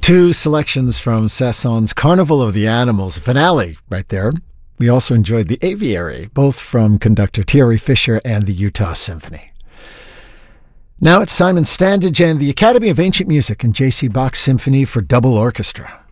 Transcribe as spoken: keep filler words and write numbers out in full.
Two selections from Saint-Saëns' Carnival of the Animals, finale right there. We also enjoyed The Aviary, both from conductor Thierry Fisher and the Utah Symphony. Now it's Simon Standage and the Academy of Ancient Music and J C Bach's Symphony for Double Orchestra.